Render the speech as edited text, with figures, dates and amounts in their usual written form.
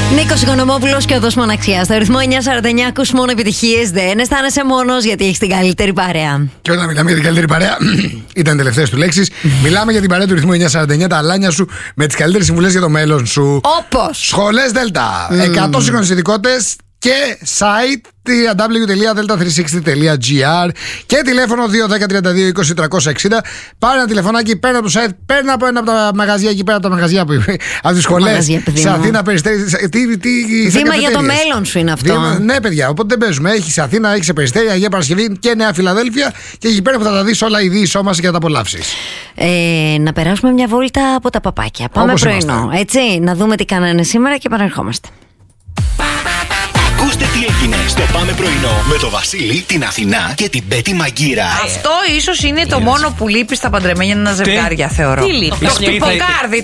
Νίκος Οικονομόπουλος και ο Οδός Μοναξιάς. Στο ρυθμό 949 ακούς μόνο επιτυχίες. Δεν αισθάνεσαι μόνος γιατί έχεις την καλύτερη παρέα. Και όταν μιλάμε για την καλύτερη παρέα, ήταν τελευταίες του λέξεις. Μιλάμε για την παρέα του ρυθμού 949, τα αλάνια σου με τις καλύτερες συμβουλές για το μέλλον σου. Όπως Σχολές Δέλτα. 100 σύγχρονες ειδικότητες και site www.delta360.gr και τηλέφωνο 210-32-20-360. Πάρε ένα τηλεφωνάκι, παίρνει από το site, παίρνει από ένα από τα μαγαζιά εκεί πέρα, από τα μαγαζιά που από τις σχολές σε Αθήνα, Περιστέρι. Βήμα για το μέλλον σου είναι αυτό. Ναι, παιδιά, οπότε δεν παίζουμε. Έχει Αθήνα, έχει Περιστέρι, Αγία Παρασκευή και Νέα Φιλαδέλφια και εκεί πέρα που θα τα δεις όλα η σώμαση και θα τα απολαύσεις. Να περάσουμε μια βόλτα από τα παπάκια. Πάμε όπως πρωινό. είμαστε. Έτσι, να δούμε τι κάνανε σήμερα και επαναρχόμαστε. Ακούστε τι έγινε στο Πάμε Πρωινό με το Βασίλη, την Αθηνά και την Πέτη Μαγκύρα. Αυτό ίσως είναι το μόνο που λείπει στα παντρεμένια ζευγάρια, θεωρώ. Τι λείπει? Το χτυποκάρδι,